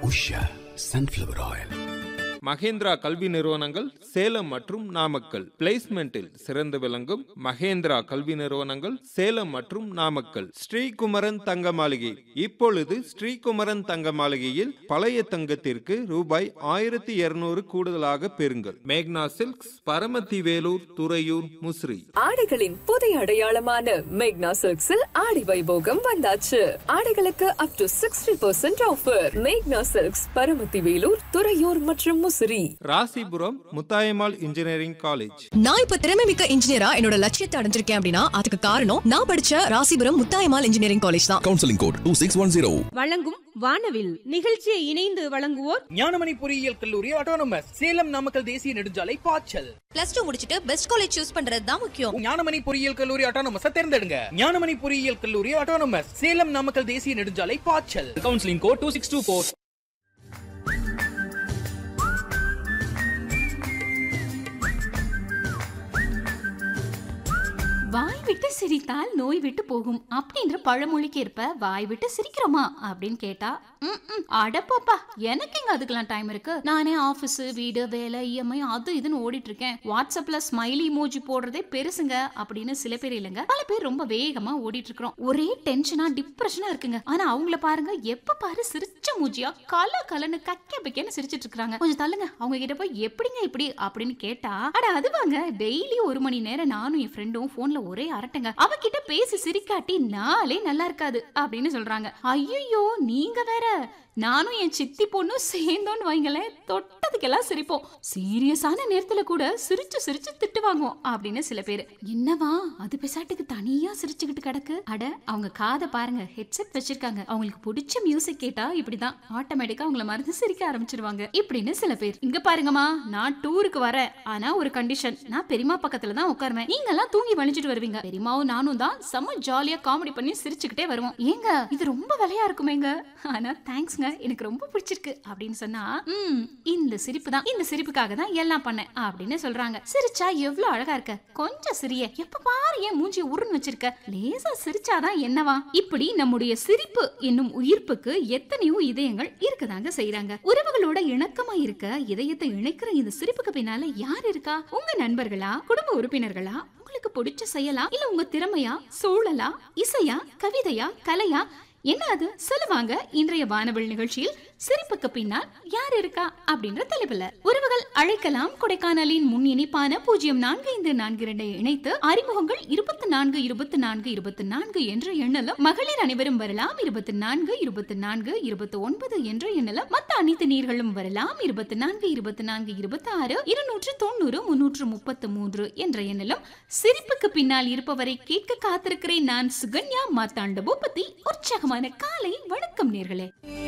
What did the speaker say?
Usha sunflower oil. Mahindra கல்வி நிறுவனங்கள் சேலம் மற்றும் நாமக்கல். பிளேஸ்மெண்டில் சிறந்து விளங்கும் மகேந்திரா கல்வி நிறுவனங்கள் சேலம் மற்றும் நாமக்கல். ஸ்ரீகுமரன் தங்க மாளிகை. இப்பொழுது ஸ்ரீகுமரன் தங்க மாளிகையில் பழைய தங்கத்திற்கு ரூபாய் 1200 கூடுதலாக பெறுங்கள். மேக்னா சில்க்ஸ், பரமத்தி வேலூர், துறையூர், முசிறி. ஆடைகளின் புதிய அடையாளமான மேக்னா சில்க்ஸில் ஆடி வைபோகம் வந்தாச்சு. ஆடைகளுக்கு அப் டு 60% ஆஃபர். மேக்னா சில்க்ஸ், பரமத்தி வேலூர், துறையூர் மற்றும் முசிறி. Rasipuram Muthayammal engineering college. நான் இப்ப திறமைமிக்க இன்ஜினியரா என்னோட லட்சியத்தை அடைஞ்சிருக்கேன் அப்படின்னா அதுக்கு காரணம் நான் படிச்ச ராசிபுரம் முத்தாயம்மாள் இன்ஜினியரிங் காலேஜ் தான். Counselling code 2610. வழங்கும் வானவில் நிகழ்ச்சியை இணைந்து வழங்குவோர் ஞானமணி பொறியியல் கல்லூரி ஆட்டோனமஸ், சேலம் நாமக்கல் தேசிய நெடுஞ்சாலை, பாய்ச்சல். +2 முடிச்சிட்டு பெஸ்ட் காலேஜ் சூஸ் பண்றது தான் முக்கியம். ஞானமணி பொறியியல் கல்லூரி ஆட்டோனமஸ் தேர்ந்தெடுங்க. ஞானமணி பொறியியல் கல்லூரி ஆட்டோனமஸ், சேலம் நாமக்கல் தேசிய நெடுஞ்சாலை, பாய்ச்சல். Counselling code 2624. வாய் விட்டு சிரித்தால் நோய் விட்டு போகும் அப்படின்ற பழமொழிக்கு ஏற்ப வாய் விட்டு சிரிக்கிறோமா அப்படின்னு கேட்டா அடப்போப்பா, எனக்கு எங்க அதுக்கெல்லாம் டைம் இருக்கு? நானே ஆபீஸ், வீடு, வேலை, இஎம்ஐ அது இதுன்னு ஓடிட்டு இருக்கேன். வாட்ஸ்அப்ல ஸ்மைலி இமோஜி போடுறதே பெருசுங்க அப்படின்னு சில பேர் இல்லைங்க, பல பேர் ரொம்ப வேகமா ஓடிட்டு இருக்கிறோம். ஒரே டென்ஷனா டிப்ரெஷனா இருக்குங்க. ஆனா அவங்கள பாருங்க, எப்ப பாரு சிரிச்ச மூஞ்சியா கலன்னு கக்க பக்கன்னு சிரிச்சிட்டு இருக்காங்க. கொஞ்சம் தள்ளுங்க, அவங்க கிட்ட போய் எப்படிங்க இப்படி அப்படின்னு கேட்டா, அட அதுவாங்க, டெய்லி 1 மணி நேரம் நானும் என் ஃப்ரெண்டும் போன்ல ஒரே அரட்டங்க, அவகிட்ட பேசி சிரிக்காட்டி நாளே நல்லா இருக்காது அப்படின்னு சொல்றாங்க. ஐயோ, நீங்க வேற. நானும் என் சித்தி பொண்ணும் சேர்ந்தோன்னு வைங்களேன், தொட்டதுக்கெல்லாம் சிரிப்போம். சீரியஸான நேரத்துல கூட சிரிச்சு சிரிச்சு திட்டு வாங்குவோம் அப்படின்னு சில பேர். என்னவா அது பெசாட்டுக்கு தனியா சிரிச்சுக்கிட்டு கிடக்கு? அட அவங்க காதை பாருங்க, ஹெட்செட் வச்சிருக்காங்க. அவங்களுக்கு பிடிச்ச மியூசிக் கேட்டா இப்படிதான் ஆட்டோமேட்டிக்கா அவங்கள மறந்து சிரிக்க ஆரம்பிச்சிருவாங்க இப்படின்னு சில பேர். இங்க பாருங்கம்மா, நான் டூருக்கு வரேன், ஆனா ஒரு கண்டிஷன், நான் பெரியமா பக்கத்துல தான் உட்காருவேன். நீங்க எல்லாம் தூங்கி வலிஞ்சிட்டு வருவீங்க. பெரியமாவும் நானும் தான் செம்ம ஜாலியா காமெடி பண்ணி சிரிச்சுக்கிட்டே வருவோம். ஏங்க இது ரொம்ப விலையா இருக்குமேங்க, ஆனா தேங்க்ஸ்ங்க, எனக்கு ரொம்ப பிடிச்சிருக்கு அப்படின்னு சொன்னா, இந்த சிரிப்பு தான், இந்த சிரிப்புக்காக தான் எல்லாம் பண்ணேன் அப்படின்னு சொல்றாங்க. சிரிச்சா எவ்வளவு அழகா இருக்க, கொஞ்சம் சிரிய, எப்ப பாரு ஏன் மூஞ்சி உருன்னு வச்சிருக்க, லேசா சிரிச்சாதான் என்னவா? இப்படி நம்முடைய சிரிப்பு என்னும் உயிர்ப்புக்கு எத்தனையோ இதயங்கள் இருக்கதாங்க செய்யறாங்க. உறவுகளோட இணக்கமா இருக்க இதயத்தை இணைக்கிற இந்த சிரிப்புக்கு பின்னால யார் இருக்கா? உங்க நண்பர்களா, குடும்ப உறுப்பினர்களா, உங்களுக்கு பிடிச்ச செயலா, இல்ல உங்க திறமையா, சூழலா, இசையா, கவிதையா, கலையா, என்ன அது சொல்லுவாங்க. இன்றைய வானவில் நிகழ்ச்சியில் சிரிப்புக்கு பின்னால் யார் இருக்கா அப்படின்ற தலைப்புல உறவுகள் அழைக்கலாம். கொடைக்கானலின் முன் இணைப்பான 045442 இணைத்து அறிமுகங்கள் 24 24 24 என்ற எண்ணலும், மகளிர் அனைவரும் வரலாம் 24 24 29 என்ற எண்ணலும், மற்ற அனைத்து நீர்களும் வரலாம் 24 24 26 290 333 என்ற எண்ணலும். சிரிப்புக்கு பின்னால் இருப்பவரை கேட்க காத்திருக்கிறேன் நான் சுகன்யா மார்த்தாண்ட பூபதி. உற்சாகமான காலை வணக்கம் நேர்களே.